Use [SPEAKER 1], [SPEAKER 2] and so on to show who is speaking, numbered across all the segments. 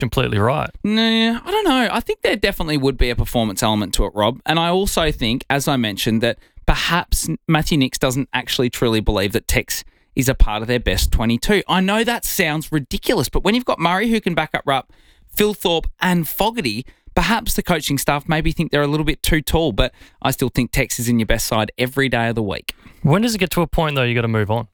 [SPEAKER 1] completely right.
[SPEAKER 2] No, I don't know. I think there definitely would be a performance element to it, Rob. And I also think, as I mentioned, that perhaps Matthew Nicks doesn't actually truly believe that Tex is a part of their best 22. I know that sounds ridiculous, but when you've got Murray who can back up Rupp, Phil Thorpe and Fogarty, perhaps the coaching staff maybe think they're a little bit too tall, but I still think Tex is in your best side every day of the week.
[SPEAKER 1] When does it get to a point, though, you got to move on?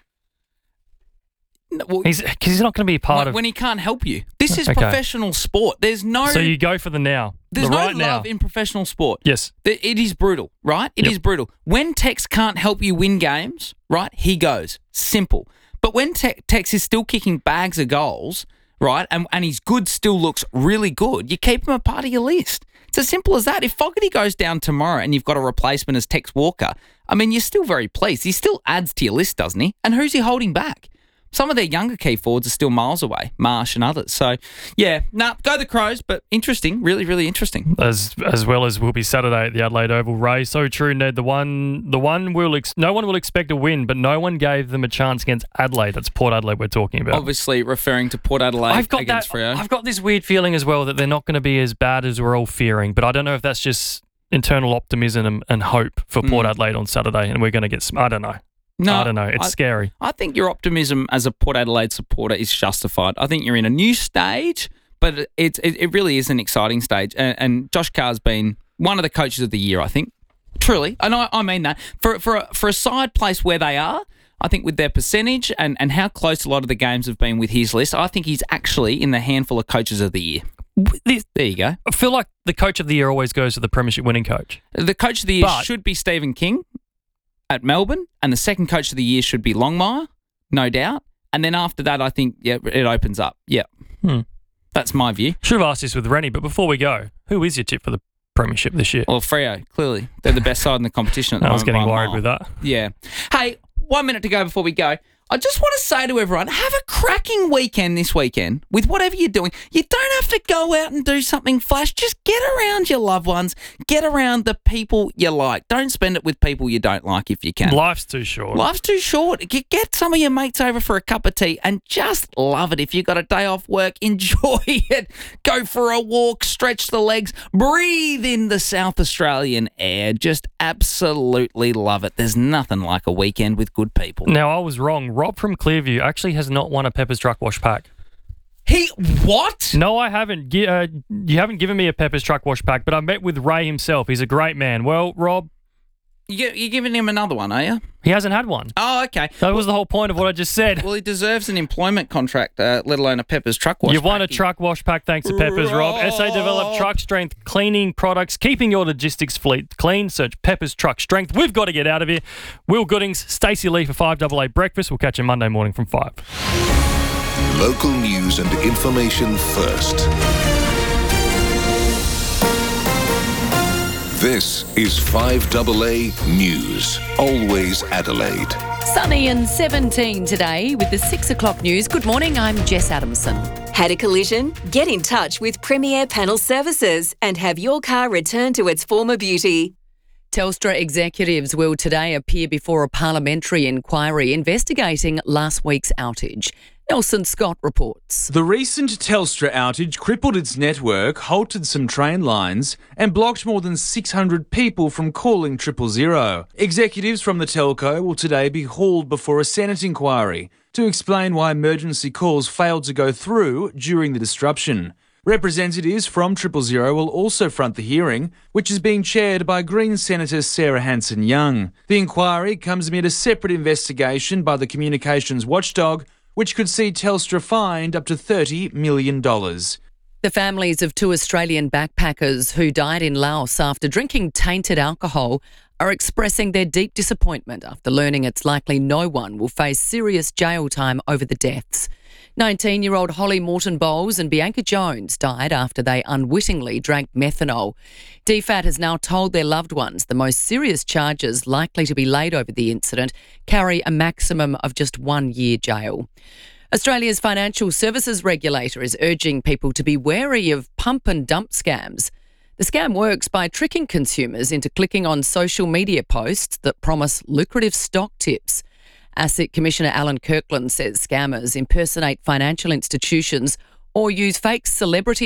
[SPEAKER 2] Well,
[SPEAKER 1] he's not going to be a part of...
[SPEAKER 2] When he can't help you. This is professional sport. There's no...
[SPEAKER 1] So you go for the now.
[SPEAKER 2] There's
[SPEAKER 1] the
[SPEAKER 2] no
[SPEAKER 1] right
[SPEAKER 2] love
[SPEAKER 1] now.
[SPEAKER 2] in professional sport.
[SPEAKER 1] Yes.
[SPEAKER 2] It is brutal, right? It is brutal. When Tex can't help you win games, right, he goes. Simple. But when Tex is still kicking bags of goals, right, and his good still looks really good, you keep him a part of your list. It's as simple as that. If Fogarty goes down tomorrow and you've got a replacement as Tex Walker, I mean, you're still very pleased. He still adds to your list, doesn't he? And who's he holding back? Some of their younger key forwards are still miles away, Marsh and others. So, go the Crows, but interesting, really, really interesting.
[SPEAKER 1] As well as will be Saturday at the Adelaide Oval. Ray, so true, Ned. No one will expect a win, but no one gave them a chance against Adelaide. That's Port Adelaide we're talking about.
[SPEAKER 2] Obviously referring to Port Adelaide against Freo.
[SPEAKER 1] I've got this weird feeling as well that they're not going to be as bad as we're all fearing, but I don't know if that's just internal optimism and hope for Port Adelaide on Saturday, and we're going to get I don't know. No, I don't know. It's scary.
[SPEAKER 2] I think your optimism as a Port Adelaide supporter is justified. I think you're in a new stage, but it really is an exciting stage. And Josh Carr's been one of the coaches of the year, I think. Truly. And I mean that. For a side place where they are, I think with their percentage and how close a lot of the games have been with his list, I think he's actually in the handful of coaches of the year. There you go.
[SPEAKER 1] I feel like the coach of the year always goes to the premiership winning coach.
[SPEAKER 2] The coach of the year should be Stephen King at Melbourne, and the second coach of the year should be Longmire, no doubt. And then after that, I think, it opens up. Yeah. That's my view.
[SPEAKER 1] Should have asked this with Rennie, but before we go, who is your tip for the premiership this year?
[SPEAKER 2] Well, Freo, clearly. They're the best side in the competition at the moment.
[SPEAKER 1] I was getting worried with that.
[SPEAKER 2] Yeah. Hey, 1 minute to go before we go. I just want to say to everyone, have a cracking weekend this weekend with whatever you're doing. You don't have to go out and do something flash. Just get around your loved ones. Get around the people you like. Don't spend it with people you don't like if you can.
[SPEAKER 1] Life's too short.
[SPEAKER 2] Life's too short. Get some of your mates over for a cup of tea and just love it. If you've got a day off work, enjoy it. Go for a walk, stretch the legs, breathe in the South Australian air. Just absolutely love it. There's nothing like a weekend with good people.
[SPEAKER 1] Now, I was wrong. Rob from Clearview actually has not won a Peppers Truck Wash pack.
[SPEAKER 2] What?
[SPEAKER 1] No, I haven't. You haven't given me a Peppers Truck Wash pack, but I met with Ray himself. He's a great man. Well, Rob...
[SPEAKER 2] You're giving him another one, are you?
[SPEAKER 1] He hasn't had one.
[SPEAKER 2] Oh, okay.
[SPEAKER 1] That was the whole point of what I just said.
[SPEAKER 2] Well, he deserves an employment contract, let alone a Peppers Truck Wash
[SPEAKER 1] You've won a truck wash pack thanks to Peppers, Rob. SA developed truck strength cleaning products, keeping your logistics fleet clean. Search Peppers Truck Strength. We've got to get out of here. Will Goodings, Stacey Lee for 5AA Breakfast. We'll catch you Monday morning from 5.
[SPEAKER 3] Local news and information first. This is 5AA News. Always Adelaide.
[SPEAKER 4] Sunny and 17 today with the 6 o'clock news. Good morning, I'm Jess Adamson.
[SPEAKER 5] Had a collision? Get in touch with Premier Panel Services and have your car returned to its former beauty.
[SPEAKER 4] Telstra executives will today appear before a parliamentary inquiry investigating last week's outage. Nelson Scott reports.
[SPEAKER 6] The recent Telstra outage crippled its network, halted some train lines and blocked more than 600 people from calling 000. Executives from the telco will today be hauled before a Senate inquiry to explain why emergency calls failed to go through during the disruption. Representatives from 000 will also front the hearing, which is being chaired by Green Senator Sarah Hanson-Young. The inquiry comes amid a separate investigation by the communications watchdog, which could see Telstra fined up to $30 million.
[SPEAKER 4] The families of 2 Australian backpackers who died in Laos after drinking tainted alcohol are expressing their deep disappointment after learning it's likely no one will face serious jail time over the deaths. 19-year-old Holly Morton-Bowles and Bianca Jones died after they unwittingly drank methanol. DFAT has now told their loved ones the most serious charges likely to be laid over the incident carry a maximum of just 1 year jail. Australia's financial services regulator is urging people to be wary of pump and dump scams. The scam works by tricking consumers into clicking on social media posts that promise lucrative stock tips. ASIC Commissioner Alan Kirkland says scammers impersonate financial institutions or use fake celebrity